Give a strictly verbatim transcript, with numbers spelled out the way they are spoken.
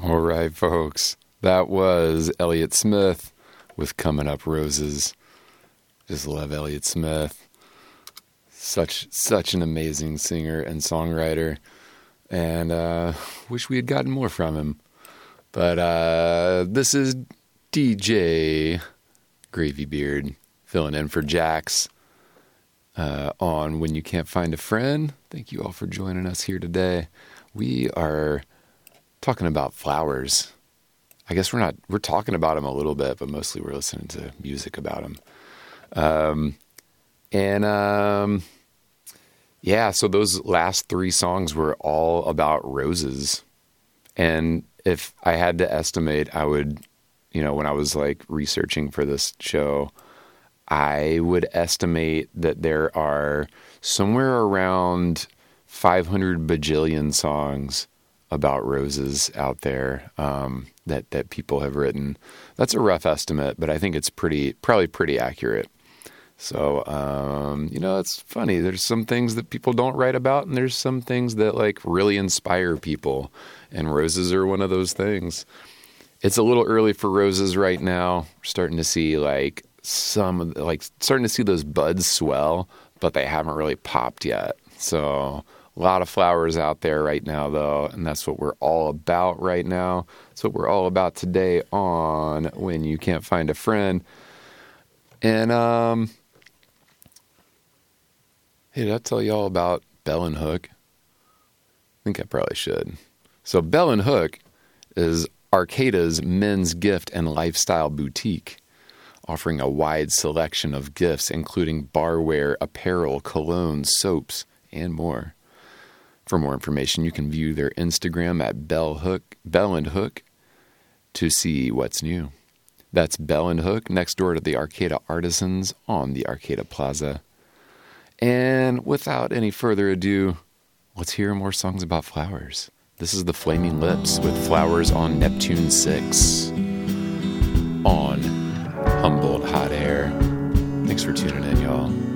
All right, folks. That was Elliott Smith with Coming Up Roses. Just love Elliott Smith. Such such an amazing singer and songwriter. And uh, wish we had gotten more from him. But uh, this is D J Gravybeard filling in for Jax uh, on When You Can't Find a Friend. Thank you all for joining us here today. We are talking about flowers. I guess we're not, we're talking about them a little bit, but mostly we're listening to music about them. Um, and, um, yeah, so those last three songs were all about roses. And if I had to estimate, I would, you know, when I was like researching for this show, I would estimate that there are somewhere around five hundred bajillion songs about roses out there um, that, that people have written. That's a rough estimate, but I think it's pretty, probably pretty accurate. So, um, you know, it's funny. There's some things that people don't write about, and there's some things that like really inspire people, and roses are one of those things. It's a little early for roses right now. We're starting to see like some, like starting to see those buds swell, but they haven't really popped yet. So a lot of flowers out there right now, though, and that's what we're all about right now. That's what we're all about today on When You Can't Find a Friend. And, um... hey, did I tell y'all about Bell and Hook? I think I probably should. So Bell and Hook is Arcata's men's gift and lifestyle boutique, offering a wide selection of gifts, including barware, apparel, colognes, soaps, and more. For more information, you can view their Instagram at Bell Hook, Bell and Hook to see what's new. That's Bell and Hook, next door to the Arcata Artisans on the Arcata Plaza. And without any further ado, let's hear more songs about flowers. This is the Flaming Lips with Flowers on Neptune six on Humboldt Hot Air. Thanks for tuning in, y'all.